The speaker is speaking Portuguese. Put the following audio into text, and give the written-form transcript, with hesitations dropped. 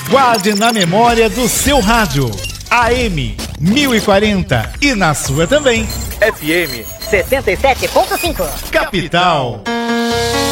Guarde na memória do seu rádio. AM 1040 e na sua também. FM 77.5. Capital.